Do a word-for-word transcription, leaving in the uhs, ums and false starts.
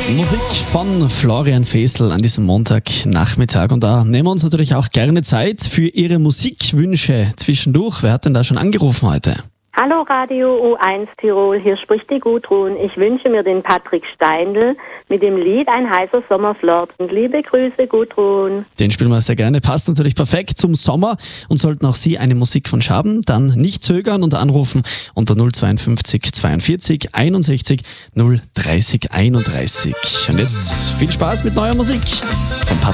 Musik von Florian Fesel an diesem Montagnachmittag. Und da nehmen wir uns natürlich auch gerne Zeit für Ihre Musikwünsche zwischendurch. Wer hat denn da schon angerufen heute? Hallo Radio U eins Tirol, hier spricht die Gudrun. Ich wünsche mir den Patrick Steindl mit dem Lied Ein heißer Sommerflirt. Und liebe Grüße, Gudrun. Den spielen wir sehr gerne. Passt natürlich perfekt zum Sommer. Und sollten auch Sie eine Musikwunsch haben, dann nicht zögern und anrufen unter null zweiundfünfzig zweiundvierzig einundsechzig null dreißig einunddreißig. Und jetzt viel Spaß mit neuer Musik von Patrick